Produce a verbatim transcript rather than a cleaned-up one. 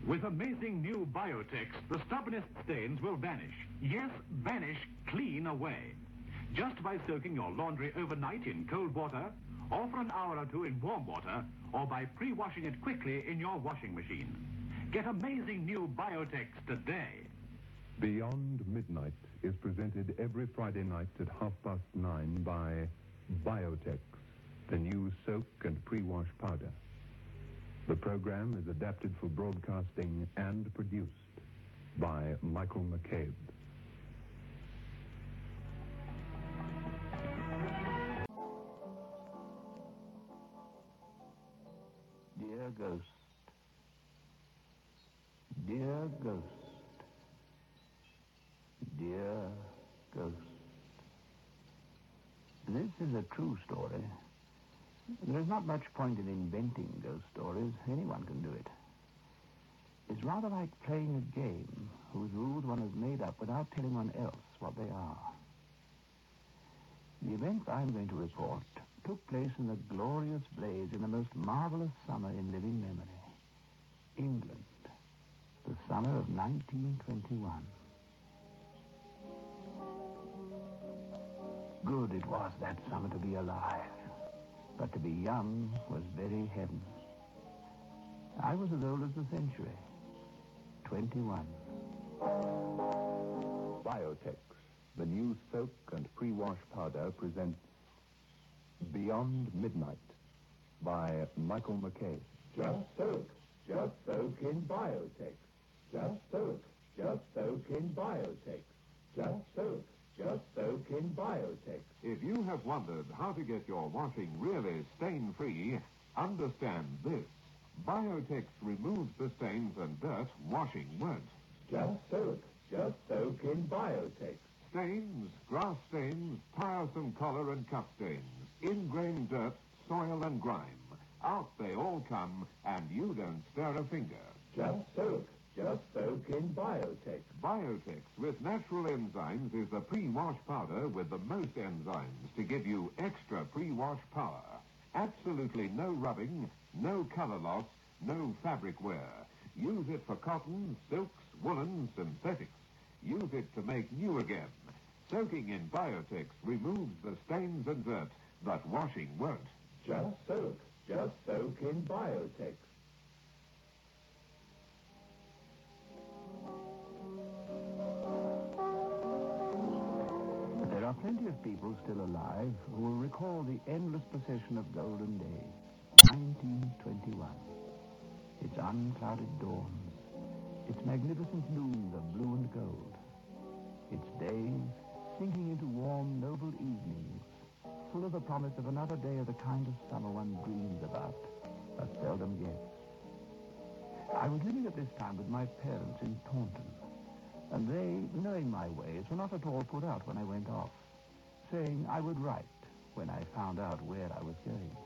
With amazing new Biotex, the stubbornest stains will vanish. Yes, vanish clean away. Just by soaking your laundry overnight in cold water, or for an hour or two in warm water, or by pre-washing it quickly in your washing machine. Get amazing new Biotex today. Beyond Midnight is presented every Friday night at half past nine by Biotex, the new soak and pre-wash powder. The program is adapted for broadcasting and produced by Michael McCabe. Dear Ghost, dear Ghost, dear Ghost. This is a true story. There is not much point in inventing ghost stories. Anyone can do it. It's rather like playing a game whose rules one has made up without telling one else what they are. The events I'm going to report took place in a glorious blaze in the most marvelous summer in living memory. England, the summer of nineteen twenty-one. Good it was that summer to be alive. But to be young was very heaven. I was as old as the century. twenty-one. Biotex, the new soak and pre-wash powder, presents Beyond Midnight by Michael McCabe. Just soak. Just soak in Biotex. Just soak. Just soak in Biotex. Just soak. Just soak in Biotex. If you have wondered how to get your washing really stain-free, understand this. Biotex removes the stains and dirt washing won't. Just soak. Just soak in Biotex. Stains, grass stains, tiresome collar and cuff stains, ingrained dirt, soil and grime. Out they all come, and you don't stir a finger. Just soak. Just soak in Biotex. Biotex with natural enzymes is the pre-wash powder with the most enzymes to give you extra pre-wash power. Absolutely no rubbing, no color loss, no fabric wear. Use it for cotton, silks, woolen, synthetics. Use it to make new again. Soaking in Biotex removes the stains and dirt that washing won't. Just soak. Just soak in Biotex. There are plenty of people still alive who will recall the endless procession of golden days. nineteen twenty-one. Its unclouded dawns, its magnificent noons of blue and gold, its days sinking into warm, noble evenings, full of the promise of another day of the kind of summer one dreams about, but seldom gets. I was living at this time with my parents in Taunton, and they, knowing my ways, were not at all put out when I went off, saying I would write when I found out where I was going.